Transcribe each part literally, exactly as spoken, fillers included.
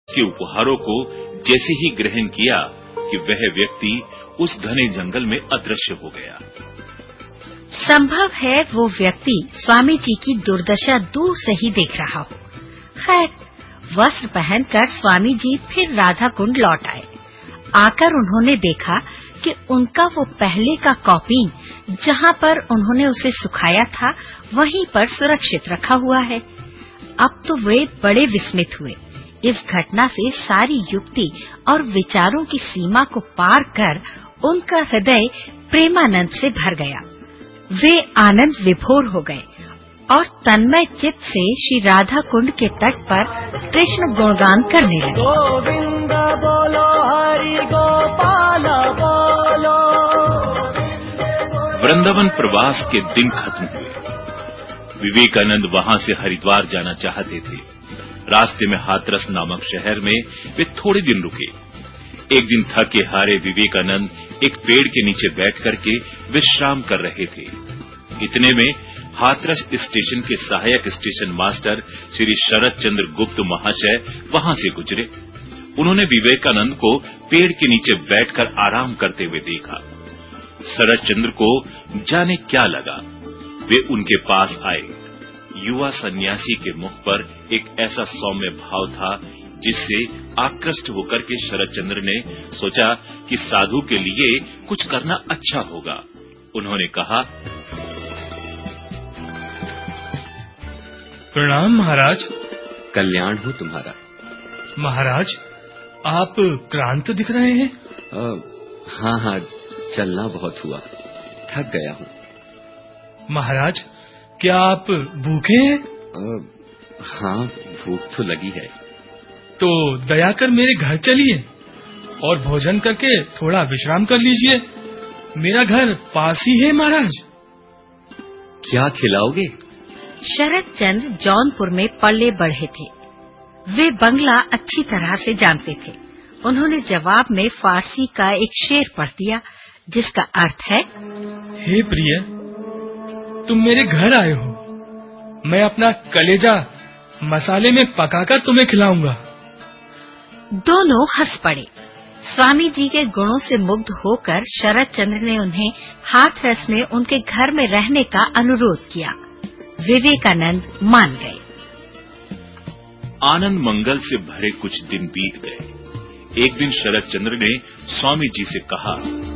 के उपहारों को जैसे ही ग्रहण किया कि वह व्यक्ति उस घने जंगल में अदृश्य हो गया। संभव है वो व्यक्ति स्वामी जी की दुर्दशा दूर से ही देख रहा हो। खैर, वस्त्र पहनकर स्वामी जी फिर राधा कुंड लौट आए। आकर उन्होंने देखा कि उनका वो पहले का कौपीन जहाँ पर उन्होंने उसे सुखाया था वहीं पर सुरक्षित रखा हुआ है। अब तो वे बड़े विस्मित हुए। इस घटना से सारी युक्ति और विचारों की सीमा को पार कर उनका हृदय प्रेमानंद से भर गया। वे आनंद विभोर हो गए और तन्मय चित्त से श्री राधा कुंड के तट पर कृष्ण गुणगान करने लगे। गोविंद बोलो हरि गोपाल बोलो। वृंदावन प्रवास के दिन खत्म हुए। विवेकानंद वहां से हरिद्वार जाना चाहते थे। रास्ते में हाथरस नामक शहर में वे थोड़े दिन रुके। एक दिन थके हारे विवेकानंद एक पेड़ के नीचे बैठ करके विश्राम कर रहे थे। इतने में हाथरस स्टेशन के सहायक स्टेशन मास्टर श्री शरद चंद्र गुप्त महाशय वहां से गुजरे। उन्होंने विवेकानंद को पेड़ के नीचे बैठकर आराम करते हुए देखा। शरद चंद्र को जाने क्या लगा, वे उनके पास आए। युवा सन्यासी के मुख पर एक ऐसा सौम्य भाव था जिससे आकृष्ट होकर के शरद चंद्र ने सोचा कि साधु के लिए कुछ करना अच्छा होगा। उन्होंने कहा, प्रणाम महाराज। कल्याण हो तुम्हारा। महाराज, आप क्लांत दिख रहे हैं। आ, हाँ हाँ, चलना बहुत हुआ, थक गया हूँ। महाराज, क्या आप भूखे हैं? आ, हाँ, भूख तो लगी है। तो दया कर मेरे घर चलिए और भोजन करके थोड़ा विश्राम कर लीजिए। मेरा घर पास ही है महाराज। क्या खिलाओगे? शरद चंद्र जौनपुर में पले बढ़े थे। वे बंगला अच्छी तरह से जानते थे। उन्होंने जवाब में फारसी का एक शेर पढ़ दिया जिसका अर्थ है, हे प्रिय, तुम मेरे घर आए हो, मैं अपना कलेजा मसाले में पकाकर तुम्हें खिलाऊंगा। दोनों हंस पड़े। स्वामी जी के गुणों से मुग्ध होकर शरद चंद्र ने उन्हें हाथरस में उनके घर में रहने का अनुरोध किया। विवेकानंद मान गए। आनंद मंगल से भरे कुछ दिन बीत गए। एक दिन शरद चंद्र ने स्वामी जी से कहा,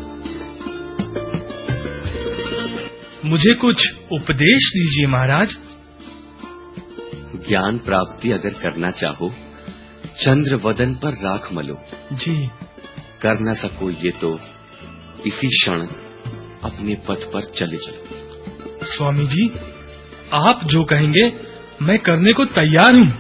मुझे कुछ उपदेश दीजिए महाराज। ज्ञान प्राप्ति अगर करना चाहो, चंद्र वदन पर राख मलो। जी। कर न सको ये तो इसी क्षण अपने पथ पर चले चलो। स्वामी जी, आप जो कहेंगे मैं करने को तैयार हूँ।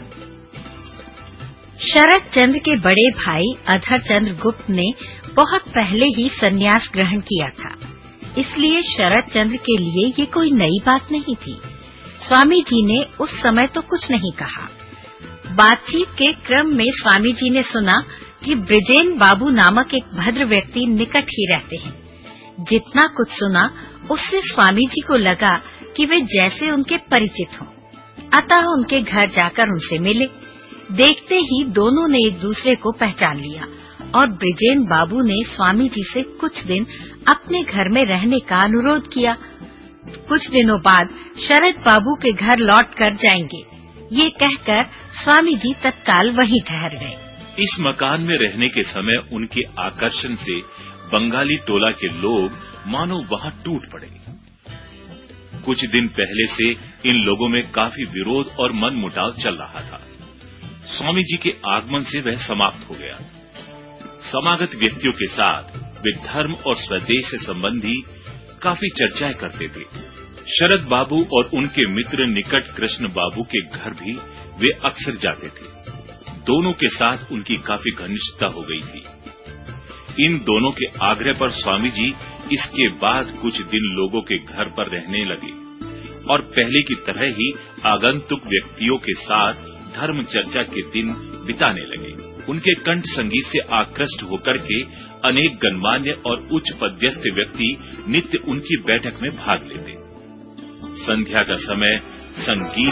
शरद चंद्र के बड़े भाई अधर चंद्र गुप्त ने बहुत पहले ही संन्यास ग्रहण किया था, इसलिए शरद चंद्र के लिए ये कोई नई बात नहीं थी। स्वामी जी ने उस समय तो कुछ नहीं कहा। बातचीत के क्रम में स्वामी जी ने सुना कि ब्रिजेन बाबू नामक एक भद्र व्यक्ति निकट ही रहते हैं। जितना कुछ सुना उससे स्वामी जी को लगा कि वे जैसे उनके परिचित हों, अतः उनके घर जाकर उनसे मिले। देखते ही दोनों ने एक दूसरे को पहचान लिया और ब्रिजेन बाबू ने स्वामी जी से कुछ दिन अपने घर में रहने का अनुरोध किया। कुछ दिनों बाद शरद बाबू के घर लौट कर जाएंगे, ये कहकर स्वामी जी तत्काल वहीं ठहर गए। इस मकान में रहने के समय उनके आकर्षण से बंगाली टोला के लोग मानो वहां टूट पड़े। कुछ दिन पहले से इन लोगों में काफी विरोध और मनमुटाव चल रहा था। स्वामी जी के आगमन से वह समाप्त हो गया। समागत व्यक्तियों के साथ वे धर्म और स्वदेश से संबंधी काफी चर्चाएं करते थे। शरद बाबू और उनके मित्र निकट कृष्ण बाबू के घर भी वे अक्सर जाते थे। दोनों के साथ उनकी काफी घनिष्ठता हो गई थी। इन दोनों के आग्रह पर स्वामी जी इसके बाद कुछ दिन लोगों के घर पर रहने लगे और पहले की तरह ही आगंतुक व्यक्तियों के साथ धर्म चर्चा के दिन बिताने लगे। उनके कंठ संगीत से आकृष्ट होकर के अनेक गणमान्य और उच्च पदस्थ व्यक्ति नित्य उनकी बैठक में भाग लेते। संध्या का समय संगीत